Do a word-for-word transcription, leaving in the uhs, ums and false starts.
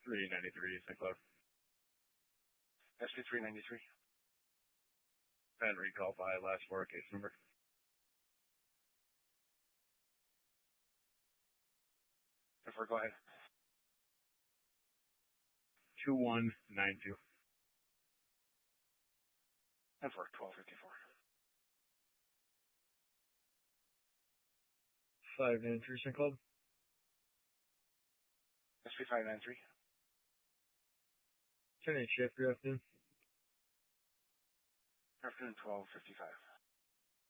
three ninety-three, Saint Cloud. S P three ninety-three. And recall by last four case number. If we're go ahead. two one nine two. And for twelve fifty-four. five ninety-three, Saint Cloud. S P five ninety-three. ten eight shift, good afternoon. Afternoon twelve fifty-five.